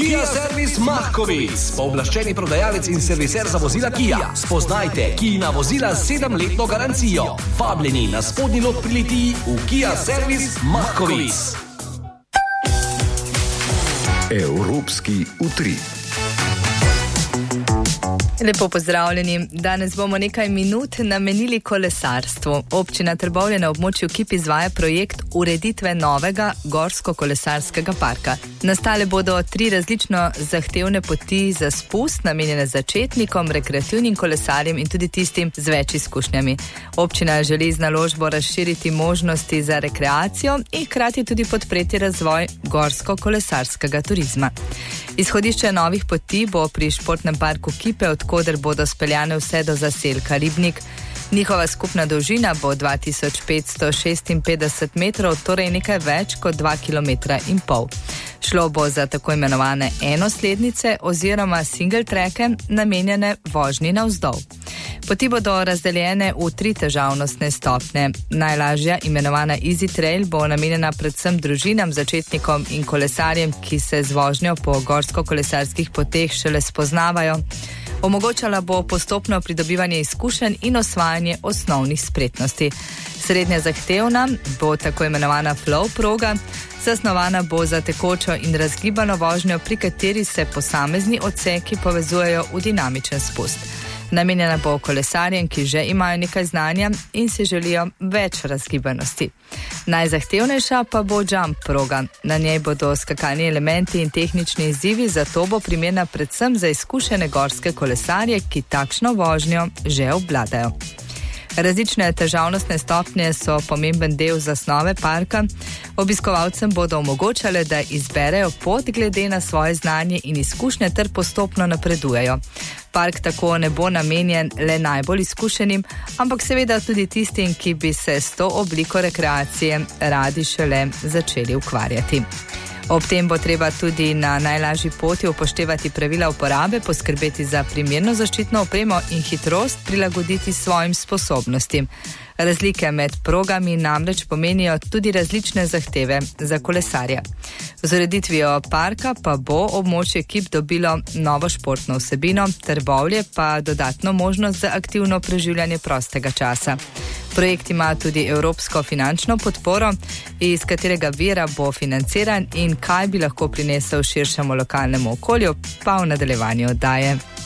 Kia Servis Markovic, pooblaščeni prodajalec in serviser za vozila Kia. Spoznajte Kijina vozila z 7-letno garancijo. Vabljeni na spodnji lok pri Litiji v Kia Servis Markovic. Evropski utrip. Lepo pozdravljeni. Danes bomo nekaj minut namenili kolesarstvu. Občina Trbovlje na območju Kip izvaja projekt ureditve novega gorsko-kolesarskega parka. Nastale bodo 3 različno zahtevne poti za spust, namenjene začetnikom, rekreativnim kolesarjem in tudi tistim z več izkušnjami. Občina želi z naložbo razširiti možnosti za rekreacijo in hkrati tudi podpreti razvoj gorsko-kolesarskega turizma. Izhodišče novih poti bo pri športnem parku Kipe, odkoder bodo speljane vse do zaselka Ribnik. Njihova skupna dolžina bo 2556 metrov, torej nekaj več kot 2,5 kilometra. Šlo bo za tako imenovane enoslednice oziroma single tracke, namenjene vožnji navzdol. Poti bodo razdeljene v 3 težavnostne stopnje. Najlažja, imenovana Easy Trail, bo namenjena predvsem družinam, začetnikom in kolesarjem, ki se z vožnjo po gorsko-kolesarskih poteh šele spoznavajo. Omogočala bo postopno pridobivanje izkušenj in osvajanje osnovnih spretnosti. Srednja zahtevna bo tako imenovana flow proga, zasnovana bo za tekočo in razgibano vožnjo, pri kateri se posamezni odseki povezujejo v dinamičen spust. Namenjena bo kolesarjem, ki že imajo nekaj znanja in si želijo več razgibanosti. Najzahtevnejša pa bo jump proga. Na njej bodo skakalni elementi in tehnični izzivi, zato bo primerna predvsem za izkušene gorske kolesarje, ki takšno vožnjo že obvladajo. Različne težavnostne stopnje so pomemben del zasnove parka. Obiskovalcem bodo omogočale, da izberejo pot glede na svoje znanje in izkušnje ter postopno napredujejo. Park tako ne bo namenjen le najbolj izkušenim, ampak seveda tudi tistim, ki bi se s to obliko rekreacije radi šele začeli ukvarjati. Ob tem bo treba tudi na najlažji poti upoštevati pravila uporabe, poskrbeti za primerno zaščitno opremo in hitrost prilagoditi svojim sposobnostim. Razlike med progami namreč pomenijo tudi različne zahteve za kolesarja. Z ureditvijo parka pa bo območje Kip dobilo novo športno vsebino, Trbovlje pa dodatno možnost za aktivno preživljanje prostega časa. Projekt ima tudi evropsko finančno podporo, iz katerega vira bo financiran in kaj bi lahko prinesel širšemu lokalnemu okolju, pa v nadaljevanju oddaje.